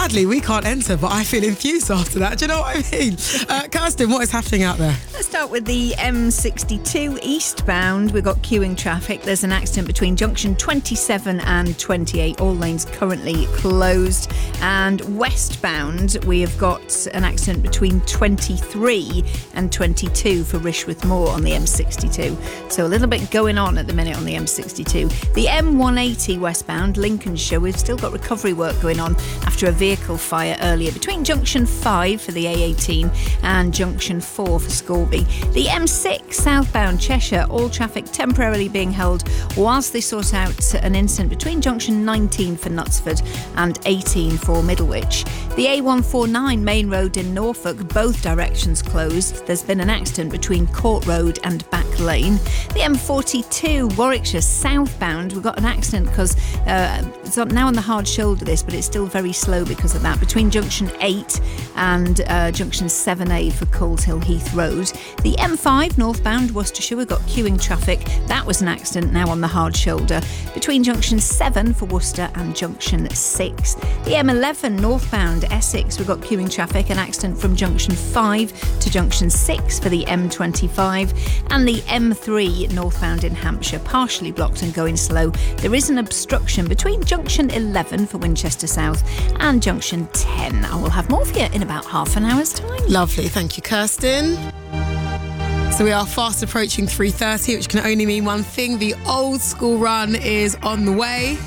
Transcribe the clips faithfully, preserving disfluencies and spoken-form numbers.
Sadly, we can't enter, but I feel infused after that. Do you know what I mean? Uh, Kirsten, what is happening out there? Let's start with the M sixty-two eastbound. We've got queuing traffic. There's an accident between junction twenty-seven and twenty-eight. All lanes currently closed. And westbound, we have got an accident between twenty-three and twenty-two for Rishworth Moor on the M sixty-two. So a little bit going on at the minute on the M sixty-two. The M one eighty westbound, Lincolnshire, we've still got recovery work going on after a vehicle fire earlier between junction five for the A eighteen and junction four for Scorby. The M six southbound Cheshire, all traffic temporarily being held whilst they sort out an incident between junction nineteen for Knutsford and eighteen for Middlewich. The A one forty-nine main road in Norfolk, both directions closed. There's been an accident between Court Road and Back Lane. The M forty-two Warwickshire southbound, we've got an accident because uh, it's now on the hard shoulder this, but it's still very slow because of that. Between junction eight and uh, junction seven A for Coleshill Heath Road. The M five northbound Worcestershire, we've got queuing traffic. That was an accident, now on the hard shoulder. Between junction seven for Worcester and junction six. The M eleven northbound Essex, we've got queuing traffic. An accident from junction five to junction six for the M twenty-five. And the M three northbound in Hampshire, partially blocked and going slow. There is an obstruction between junction eleven for Winchester South and junction ten. I will have more for you in about half an hour's time. Lovely, thank you, Kirsten. So we are fast approaching three thirty, which can only mean one thing. The old school run is on the way.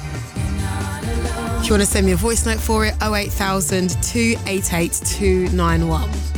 If you want to send me a voice note for it, oh eight thousand, two eight eight, two nine one.